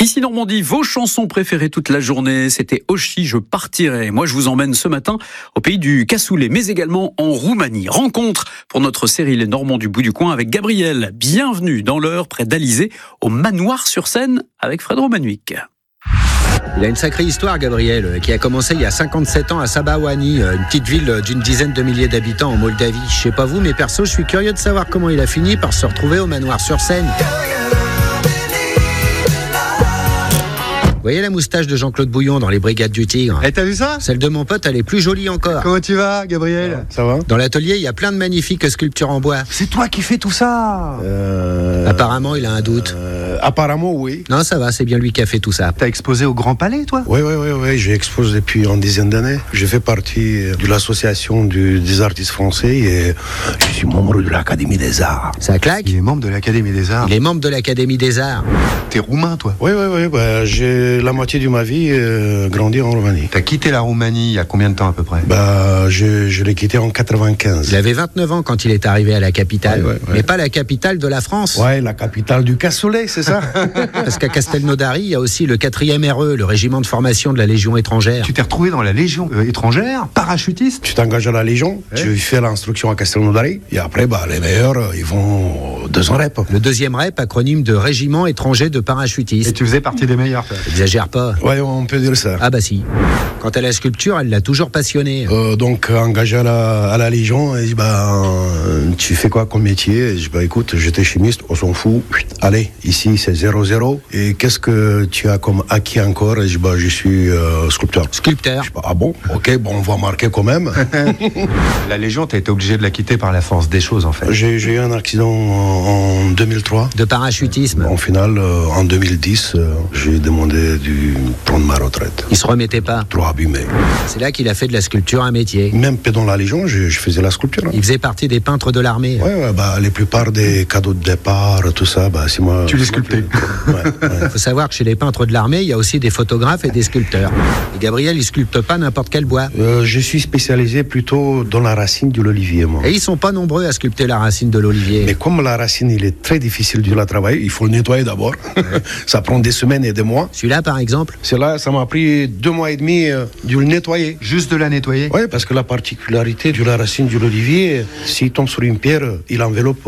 Ici Normandie, vos chansons préférées toute la journée, c'était Oshi, je partirai. Moi, je vous emmène ce matin au pays du cassoulet, mais également en Roumanie. Rencontre pour notre série Les Normands du bout du coin avec Gabriel. Bienvenue dans l'Eure, près d'Alizé, au Manoir-sur-Seine, avec Fred Romanuik. Il a une sacrée histoire, Gabriel, qui a commencé il y a 57 ans à Sabahwani, une petite ville d'une dizaine de milliers d'habitants en Moldavie. Je sais pas vous, mais perso, je suis curieux de savoir comment il a fini par se retrouver au Manoir-sur-Seine. Vous voyez la moustache de Jean-Claude Bouillon dans Les Brigades du Tigre ? T'as vu ça ? Celle de mon pote, elle est plus jolie encore. Comment tu vas, Gabriel ? Ça va ? Dans l'atelier, il y a plein de magnifiques sculptures en bois. C'est toi qui fais tout ça ? Apparemment, il a un doute. Apparemment, oui. Non, ça va, c'est bien lui qui a fait tout ça. T'as exposé au Grand Palais, toi ? Oui, j'ai exposé depuis une dizaine d'années. Je fais partie de l'association des artistes français et je suis membre de l'Académie des Arts. Ça claque ? Il est membre de l'Académie des Arts. Il est membre de l'Académie des Arts. T'es roumain, toi ? Oui, j'ai la moitié de ma vie grandi en Roumanie. T'as quitté la Roumanie il y a combien de temps à peu près ? Je l'ai quitté en 95. Il avait 29 ans quand il est arrivé à la capitale. Ouais. Mais pas la capitale de la France. Ouais, la capitale du cassoulet, c'est ça. Parce qu'à Castelnaudary, il y a aussi le 4e RE, le régiment de formation de la Légion étrangère. Tu t'es retrouvé dans la Légion étrangère, parachutiste ? Tu t'engages à la Légion, tu fais l'instruction à Castelnaudary, et après, les meilleurs, ils vont 2 ans rep. Le 2e REP, acronyme de Régiment étranger de parachutistes. Et tu faisais partie des meilleurs, toi ? Exagère pas. Ouais, on peut dire ça. Ah bah si. Quant à la sculpture, elle l'a toujours passionné. Donc, engagé à la Légion, il dit, tu fais quoi comme métier ? Je dis, écoute, j'étais chimiste, on s'en fout. Allez, ici, c'est 0-0. Et qu'est-ce que tu as comme acquis encore ? Je dis, je suis sculpteur. Sculpteur. Je dis, ah bon ? Ok, on va marquer quand même. La Légion, t'as été obligé de la quitter par la force des choses, en fait. J'ai eu un accident en 2003. De parachutisme. En finale, en 2010, j'ai demandé de prendre ma retraite. Il se remettait pas. Trop abîmé. C'est là qu'il a fait de la sculpture un métier. Même dans la Légion, je faisais la sculpture. Il faisait partie des peintres de l'armée. Ouais, les plupart des cadeaux de départ, tout ça, c'est moi. Tu les sculptais. Il faut savoir que chez les peintres de l'armée, il y a aussi des photographes et des sculpteurs. Et Gabriel, il sculpte pas n'importe quel bois. Je suis spécialisé plutôt dans la racine de l'olivier, moi. Et ils sont pas nombreux à sculpter la racine de l'olivier. Mais comme la racine, il est très difficile de la travailler, il faut le nettoyer d'abord. Ça prend des semaines et des mois. Celui-là, par exemple ? Celui-là, ça m'a pris 2 mois et demi de le nettoyer. Juste de la nettoyer ? Oui, parce que la particularité de la racine de l'olivier, s'il tombe sur une pierre, il enveloppe